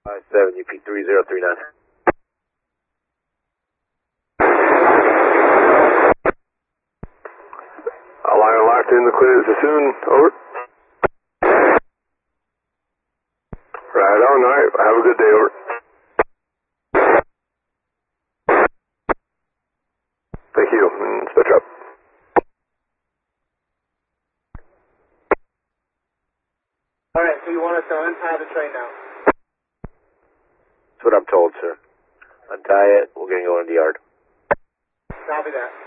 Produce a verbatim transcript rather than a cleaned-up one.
five seven, U P three zero three nine. Aligner locked in the clear as soon. Over. Right on, alright. Have a good day, over. Thank you. And switch up. Alright, so you want us to untie the train now? That's what I'm told, sir. Untie it, we're going to go into the yard. Copy that.